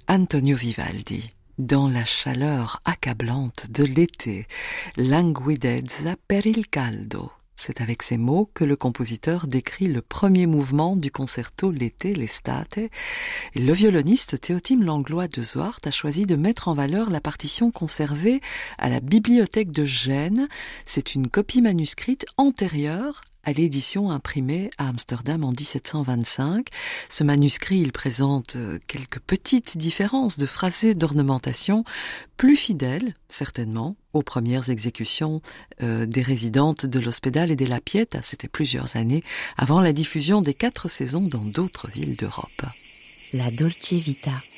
Antonio Vivaldi. Dans la chaleur accablante de l'été, languidezza per il caldo. C'est avec ces mots que le compositeur décrit le premier mouvement du concerto L'été, l'estate. Le violoniste Théotime Langlois de Zwart a choisi de mettre en valeur la partition conservée à la bibliothèque de Gênes. C'est une copie manuscrite antérieure à l'édition imprimée à Amsterdam en 1725. Ce manuscrit, il présente quelques petites différences de phrasé, d'ornementation, plus fidèles, certainement, aux premières exécutions des résidentes de l'Ospedale et della Pietà. C'était plusieurs années avant la diffusion des 4 saisons dans d'autres villes d'Europe. La Dolce Vita.